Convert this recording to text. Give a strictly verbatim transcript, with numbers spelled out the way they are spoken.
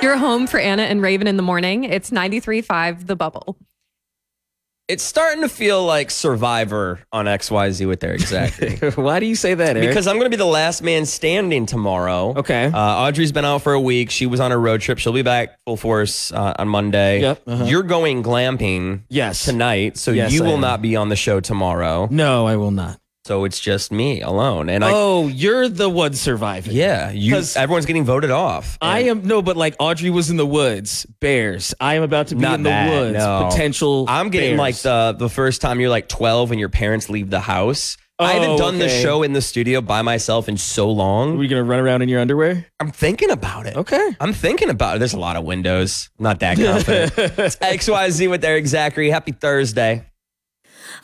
Your home for Anna and Raven in the morning. It's ninety-three point five The Bubble. It's starting to feel like Survivor on X Y Z with Eric Zachary. Why do you say that, Eric? Because I'm going to be the last man standing tomorrow. Okay. Uh, Audrey's been out for a week. She was on a road trip. She'll be back full force uh, on Monday. Yep. Uh-huh. You're going glamping Yes. tonight, so Yes, you I will am. not be on the show tomorrow. No, I will not. So it's just me alone. And I, Oh, you're the one surviving. yeah, you. 'Cause Everyone's getting voted off. I am, no, but like Audrey was in the woods, bears. I am about to be Not in the that, woods, no. potential I'm getting bears. like the the first time you're like twelve and your parents leave the house. I haven't Oh, done the okay. show in the studio by myself in so Are long. we going to run around in your underwear? I'm thinking about it. Okay. I'm thinking about it. There's a lot of windows. I'm not that confident. It's X Y Z with Eric Zachary. Happy Thursday.